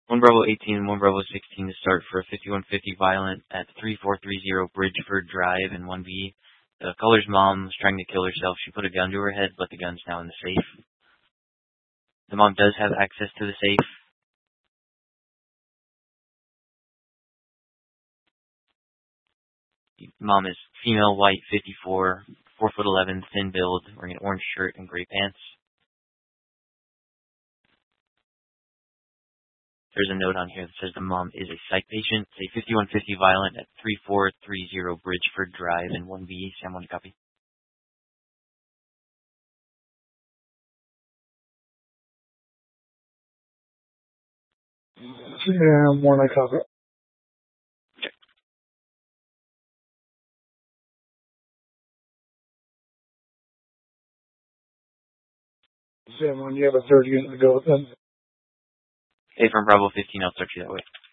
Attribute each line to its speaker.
Speaker 1: 1 Bravo 18 and 1 Bravo 16 to start for a 5150 violent at 3430 Bridgeford Drive in 1B. The caller's mom was trying to kill herself. She put a gun to her head, but the gun's now in the safe. The mom does have access to the safe. The mom is female, white, 54, 4'11", thin build, wearing an orange shirt and gray pants. There's a note on here that says the mom is a psych patient. Say 5150 violent at 3430 Bridgeford Drive in 1B. Sam, want to copy?
Speaker 2: Yeah, more like copy. Sam, when you have a third unit to go with them.
Speaker 1: Hey, from Bravo 15, I'll start you that way.